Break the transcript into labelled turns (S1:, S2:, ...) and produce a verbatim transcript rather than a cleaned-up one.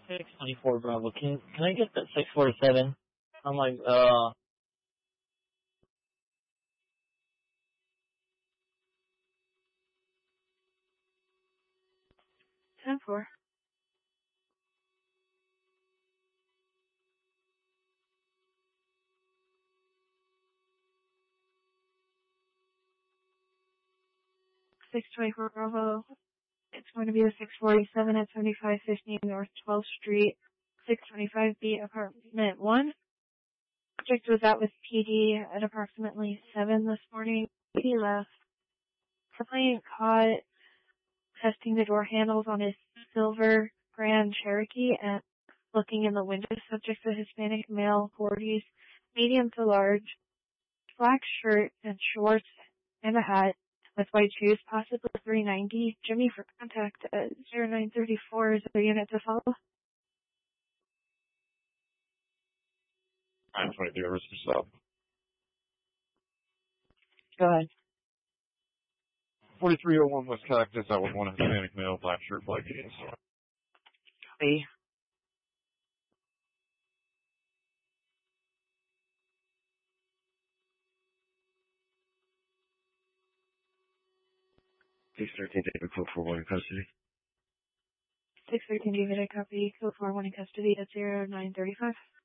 S1: six twenty-four Bravo. Can can I get that six forty-seven? I'm like, uh,
S2: ten four. six twenty-four Bravo. It's going to be the six forty-seven at seventy-five fifty North twelfth Street, six twenty-five B, apartment one. Subject was out with P D at approximately seven this morning. P D left. Complainant caught testing the door handles on his silver Grand Cherokee and looking in the window. Subject a Hispanic male, forties, medium to large, black shirt and shorts and a hat with white shoes, possibly three ninety. Jimmy for contact at zero nine three four is the unit to follow.
S3: nine twenty-three over to stop.
S2: Go ahead.
S3: forty-three oh one West Cactus, out with one Hispanic male, black shirt, black jeans.
S2: Copy.
S3: six thirteen, David, code four one in custody.
S2: six thirteen David, I copy. Code four one in custody at zero nine three five.